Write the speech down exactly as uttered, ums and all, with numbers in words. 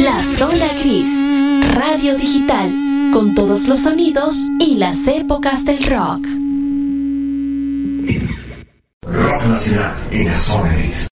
La Zona Gris, radio digital, con todos los sonidos y las épocas del rock. Rock nacional en La Zona Gris.